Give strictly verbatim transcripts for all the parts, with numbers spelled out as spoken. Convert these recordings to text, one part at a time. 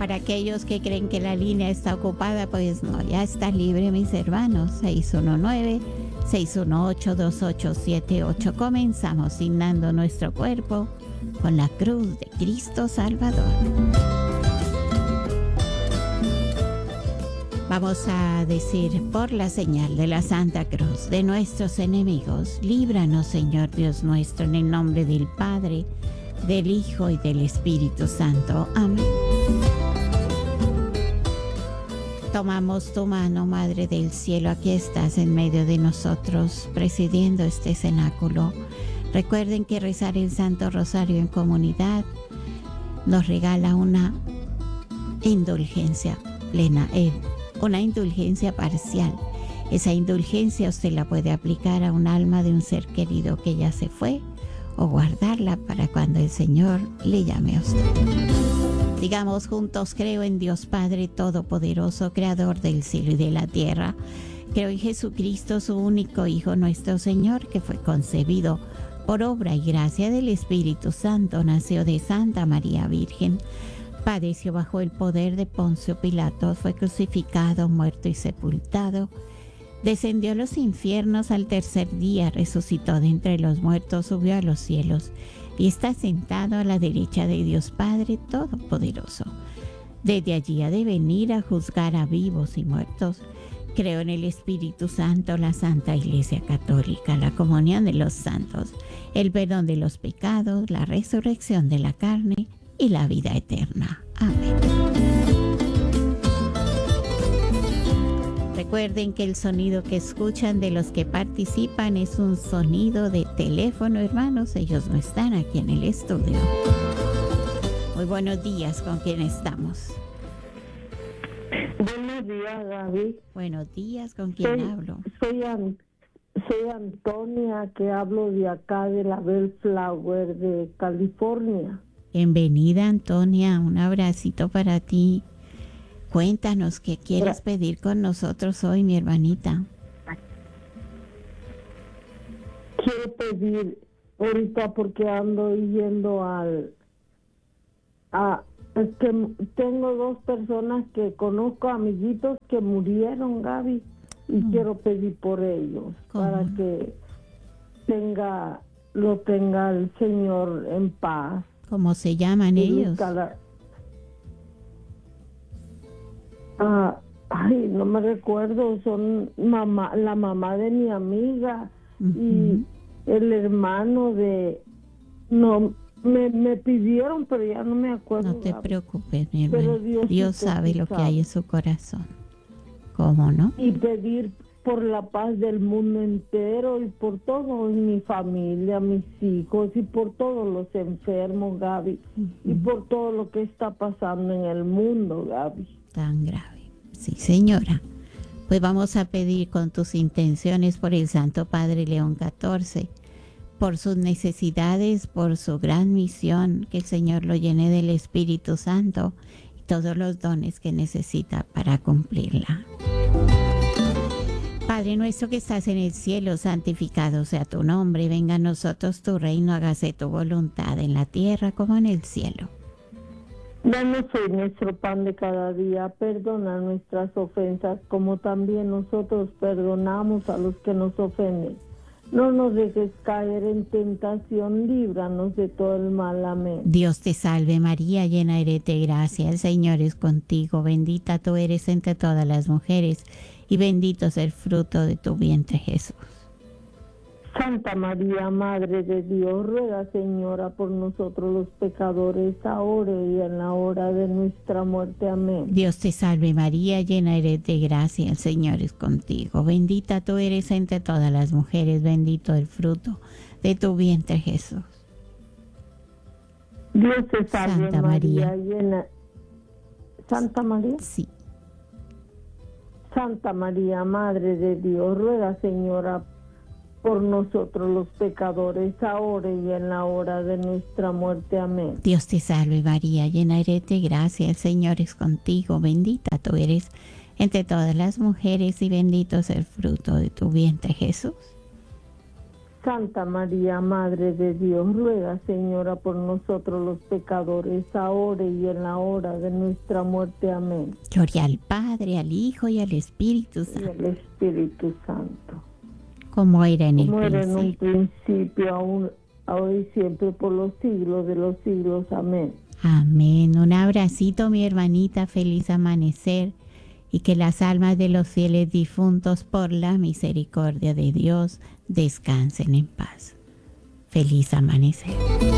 Para aquellos que creen que la línea está ocupada, pues no, ya está libre, mis hermanos. seis uno nueve, seis uno ocho, dos ocho siete ocho. Comenzamos signando nuestro cuerpo con la cruz de Cristo Salvador. Vamos a decir: por la señal de la Santa Cruz de nuestros enemigos, líbranos, Señor Dios nuestro, en el nombre del Padre, del Hijo y del Espíritu Santo. Amén. Tomamos tu mano, Madre del Cielo, aquí estás en medio de nosotros, presidiendo este cenáculo. Recuerden que rezar el Santo Rosario en comunidad nos regala una indulgencia plena, eh, una indulgencia parcial. Esa indulgencia usted la puede aplicar a un alma de un ser querido que ya se fue, o guardarla para cuando el Señor le llame a usted. Digamos juntos: creo en Dios Padre Todopoderoso, Creador del cielo y de la tierra. Creo en Jesucristo, su único Hijo, nuestro Señor, que fue concebido por obra y gracia del Espíritu Santo, nació de Santa María Virgen, padeció bajo el poder de Poncio Pilato, fue crucificado, muerto y sepultado, descendió a los infiernos, al tercer día resucitó de entre los muertos, subió a los cielos y está sentado a la derecha de Dios Padre Todopoderoso. Desde allí ha de venir a juzgar a vivos y muertos. Creo en el Espíritu Santo, la Santa Iglesia Católica, la comunión de los santos, el perdón de los pecados, la resurrección de la carne y la vida eterna. Amén. Recuerden que el sonido que escuchan de los que participan es un sonido de teléfono, hermanos. Ellos no están aquí en el estudio. Muy buenos días, ¿con quién estamos? Buenos días, Gaby. Buenos días, ¿con quién soy, hablo? Soy, An, soy Antonia, que hablo de acá, de la Bellflower de California. Bienvenida, Antonia, un abracito para ti. Cuéntanos, ¿qué quieres pedir con nosotros hoy, mi hermanita? Quiero pedir ahorita porque ando yendo al... A, es que tengo dos personas que conozco, amiguitos que murieron, Gaby, y mm. quiero pedir por ellos, ¿cómo? Para que tenga lo tenga el Señor en paz. ¿Cómo se llaman y ellos? La, Ah, ay, no me recuerdo, son mamá, la mamá de mi amiga uh-huh. y el hermano de... No, me, me pidieron, pero ya no me acuerdo. No te preocupes, mi hermano. Dios, Dios sabe lo que hay en su corazón. ¿Cómo no? Y pedir por la paz del mundo entero y por todo, mi familia, mis hijos y por todos los enfermos, Gaby, uh-huh. y por todo lo que está pasando en el mundo, Gaby. Tan grave. Sí, señora. Pues vamos a pedir con tus intenciones por el Santo Padre León catorce, por sus necesidades, por su gran misión, que el Señor lo llene del Espíritu Santo y todos los dones que necesita para cumplirla. Padre nuestro que estás en el cielo, santificado sea tu nombre, venga a nosotros tu reino, hágase tu voluntad en la tierra como en el cielo. Danos hoy nuestro pan de cada día, perdona nuestras ofensas, como también nosotros perdonamos a los que nos ofenden. No nos dejes caer en tentación, líbranos de todo el mal. Amén. Dios te salve María, llena eres de gracia, el Señor es contigo, bendita tú eres entre todas las mujeres, y bendito es el fruto de tu vientre, Jesús. Santa María, Madre de Dios, ruega, Señora, por nosotros los pecadores, ahora y en la hora de nuestra muerte. Amén. Dios te salve María, llena eres de gracia, el Señor es contigo. Bendita tú eres entre todas las mujeres, bendito el fruto de tu vientre, Jesús. Dios te salve Santa María, María, llena... ¿Santa María? Sí. Santa María, Madre de Dios, ruega, Señora, por nosotros los pecadores, ahora y en la hora de nuestra muerte. Amén. Dios te salve María, llena eres de gracia, el Señor es contigo, bendita tú eres entre todas las mujeres y bendito es el fruto de tu vientre, Jesús. Santa María, Madre de Dios, ruega, Señora, por nosotros los pecadores, ahora y en la hora de nuestra muerte. Amén. Gloria al Padre, al Hijo y al Espíritu Santo. Y al Espíritu Santo. Como era en el Como era en un principio. principio, aún, ahora y siempre, por los siglos de los siglos. Amén. Amén. Un abracito, mi hermanita. Feliz amanecer. Y que las almas de los fieles difuntos, por la misericordia de Dios, descansen en paz. Feliz amanecer.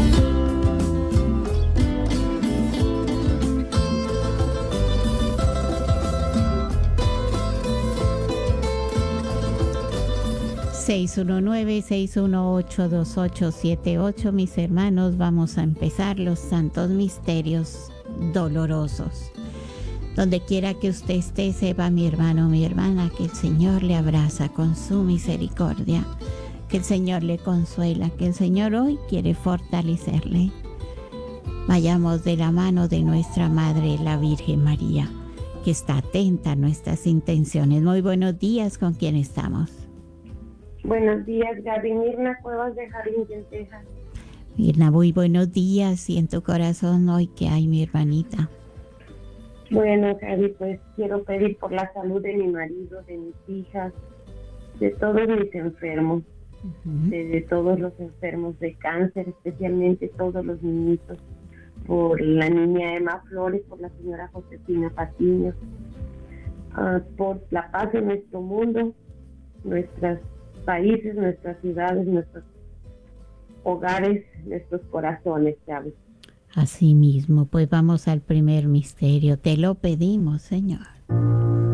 seis uno nueve, seis uno ocho, dos ocho siete ocho. Mis hermanos, vamos a empezar los santos misterios dolorosos. Donde quiera que usted esté, sepa, mi hermano, mi hermana, que el Señor le abraza con su misericordia, que el Señor le consuela, que el Señor hoy quiere fortalecerle. Vayamos de la mano de nuestra Madre, la Virgen María, que está atenta a nuestras intenciones. Muy buenos días, ¿con quién estamos? Buenos días, Gaby. Mirna Cuevas de Jardín, Texas. Mirna, muy buenos días. Y en tu corazón hoy, ¿qué hay, mi hermanita? Bueno, Gaby, pues quiero pedir por la salud de mi marido, de mis hijas, de todos mis enfermos, uh-huh. de, de todos los enfermos de cáncer, especialmente todos los niñitos, por la niña Emma Flores, por la señora Josefina Patiño, uh, por la paz en nuestro mundo, nuestros países, nuestras ciudades, nuestros hogares, nuestros corazones, ¿sabes? Así mismo, pues vamos al primer misterio. Te lo pedimos, Señor.